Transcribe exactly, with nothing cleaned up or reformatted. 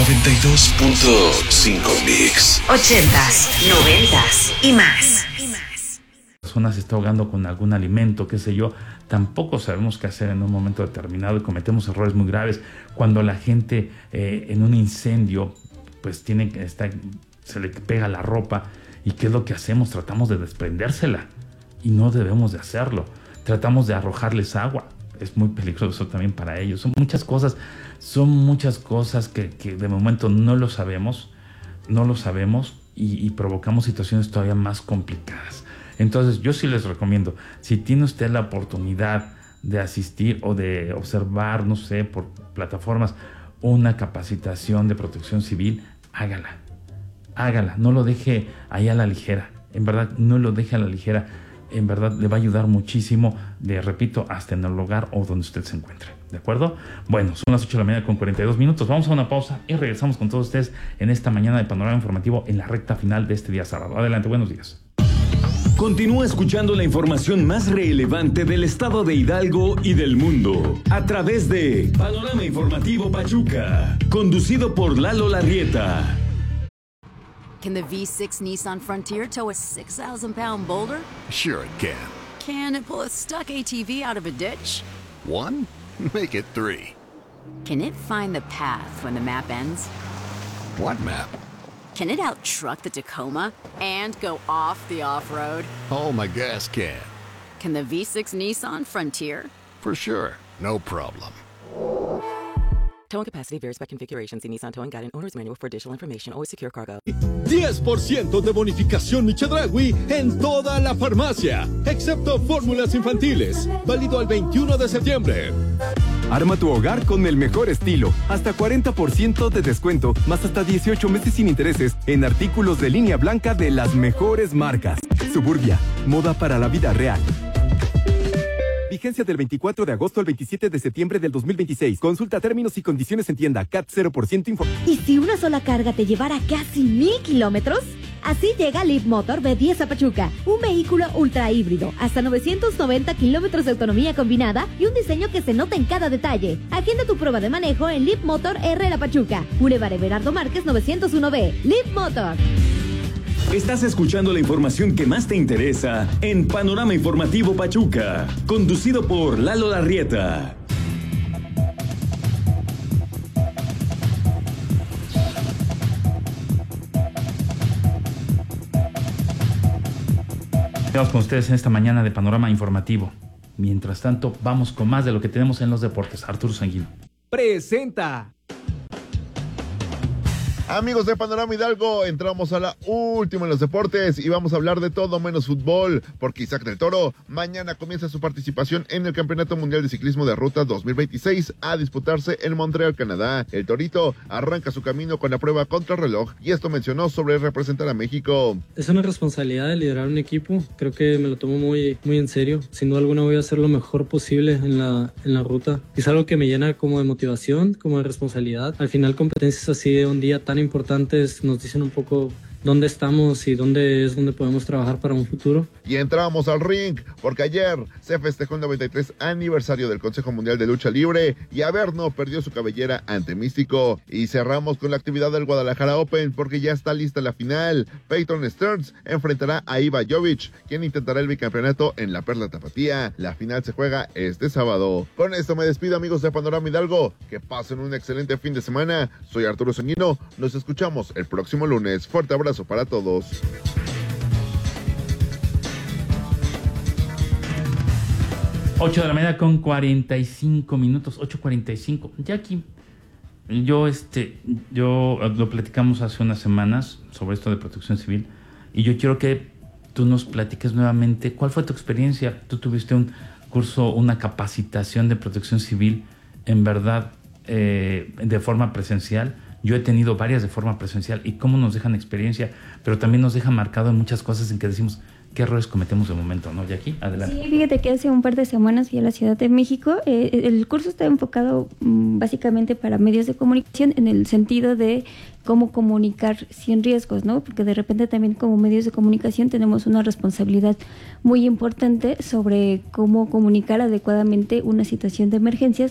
noventa y dos punto cinco Mix. Ochentas, noventas y más. La persona se está ahogando con algún alimento, qué sé yo, tampoco sabemos qué hacer en un momento determinado y cometemos errores muy graves. Cuando la gente eh, en un incendio, pues tiene que estar, se le pega la ropa, y qué es lo que hacemos, tratamos de desprendérsela y no debemos de hacerlo. Tratamos de arrojarles agua, es muy peligroso también para ellos. Son muchas cosas, son muchas cosas que, que de momento no lo sabemos, no lo sabemos y, y provocamos situaciones todavía más complicadas. Entonces yo sí les recomiendo, si tiene usted la oportunidad de asistir o de observar, no sé, por plataformas, una capacitación de protección civil, hágala, hágala, no lo deje ahí a la ligera, en verdad no lo deje a la ligera, en verdad le va a ayudar muchísimo, le repito, hasta en el hogar o donde usted se encuentre, ¿de acuerdo? Bueno, son las ocho de la mañana con cuarenta y dos minutos, vamos a una pausa y regresamos con todos ustedes en esta mañana de Panorama Informativo en la recta final de este día sábado. Adelante, buenos días. Continúa escuchando la información más relevante del estado de Hidalgo y del mundo a través de Panorama Informativo Pachuca, conducido por Lalo Larrieta. Can the V six Nissan Frontier tow a six thousand pound boulder? Sure it can. Can it pull a stuck A T V out of a ditch? One? Make it three. Can it find the path when the map ends? What map? Can it out-truck the Tacoma and go off the off-road? Oh, my gas can. Can the V six Nissan Frontier? For sure. No problem. Towing capacity varies by configuration. See Nissan Towing Guide and Owner's Manual for additional information. Always secure cargo. diez por ciento de bonificación Michedragui en toda la farmacia, excepto fórmulas infantiles. Válido al veintiuno de septiembre. Arma tu hogar con el mejor estilo. Hasta cuarenta por ciento de descuento, más hasta dieciocho meses sin intereses en artículos de línea blanca de las mejores marcas. Suburbia, moda para la vida real. Vigencia del veinticuatro de agosto al veintisiete de septiembre del dos mil veintiséis. Consulta términos y condiciones en tienda. C A T cero por ciento info. ¿Y si una sola carga te llevara casi mil kilómetros? Así llega Leap Motor B diez a Pachuca. Un vehículo ultra híbrido, hasta novecientos noventa kilómetros de autonomía combinada y un diseño que se nota en cada detalle. Agenda tu prueba de manejo en Leap Motor R La Pachuca. Boulevard Everardo Márquez novecientos uno B. Leap Motor. Estás escuchando la información que más te interesa en Panorama Informativo Pachuca, conducido por Lalo Larrieta. Estamos con ustedes en esta mañana de Panorama Informativo. Mientras tanto, vamos con más de lo que tenemos en los deportes. Arturo Sanguino presenta. Amigos de Panorama Hidalgo, entramos a la última en los deportes y vamos a hablar de todo menos fútbol, porque Isaac del Toro mañana comienza su participación en el Campeonato Mundial de Ciclismo de Ruta dos mil veintiséis a disputarse en Montreal, Canadá. El Torito arranca su camino con la prueba contrarreloj y esto mencionó sobre representar a México. Es una responsabilidad de liderar un equipo, creo que me lo tomo muy, muy en serio. Sin duda alguna voy a hacer lo mejor posible en la, en la ruta. Es algo que me llena como de motivación, como de responsabilidad. Al final competencias así de un día tan importantes nos dicen un poco dónde estamos y dónde es donde podemos trabajar para un futuro. Y entramos al ring, porque ayer se festejó el noventa y tres aniversario del Consejo Mundial de Lucha Libre y Averno perdió su cabellera ante Místico. Y cerramos con la actividad del Guadalajara Open, porque ya está lista la final. Peyton Stearns enfrentará a Iva Jovic, quien intentará el bicampeonato en la Perla Tapatía. La final se juega este sábado. Con esto me despido, amigos de Panorama Hidalgo. Que pasen un excelente fin de semana. Soy Arturo Sanguino. Nos escuchamos el próximo lunes. Fuerte abrazo para todos. ocho de la mañana con cuarenta y cinco minutos, ocho cuarenta y cinco. Ya aquí, yo, este, yo lo platicamos hace unas semanas sobre esto de protección civil y yo quiero que tú nos platiques nuevamente cuál fue tu experiencia. Tú tuviste un curso, una capacitación de protección civil, en verdad, eh, de forma presencial. Yo he tenido varias de forma presencial y cómo nos dejan experiencia, pero también nos dejan marcado en muchas cosas en que decimos qué errores cometemos de momento, ¿no? Jackie, adelante. Sí, fíjate que hace un par de semanas fui a la Ciudad de México. Eh, el curso está enfocado mmm, básicamente para medios de comunicación en el sentido de cómo comunicar sin riesgos, ¿no? Porque de repente también como medios de comunicación tenemos una responsabilidad muy importante sobre cómo comunicar adecuadamente una situación de emergencias